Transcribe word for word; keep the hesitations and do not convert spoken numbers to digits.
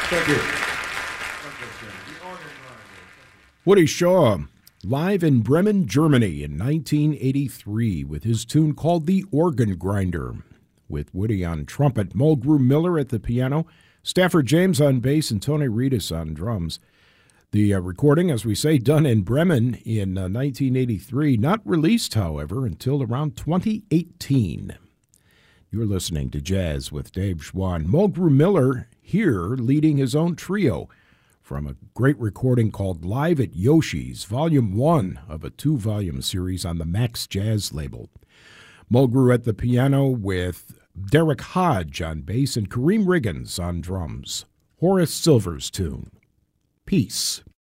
Thank you. Woody Shaw, live in Bremen, Germany in nineteen eighty-three with his tune called The Organ Grinder, with Woody on trumpet, Mulgrew Miller at the piano, Stafford James on bass, and Tony Reedus on drums. The uh, recording, as we say, done in Bremen in uh, nineteen eighty-three, not released, however, until around twenty eighteen. You're listening to Jazz with Dave Schwann. Mulgrew Miller here leading his own trio from a great recording called Live at Yoshi's, Volume one of a two-volume series on the Max Jazz label. Mulgrew at the piano with Derek Hodge on bass and Kareem Riggins on drums. Horace Silver's tune, Peace.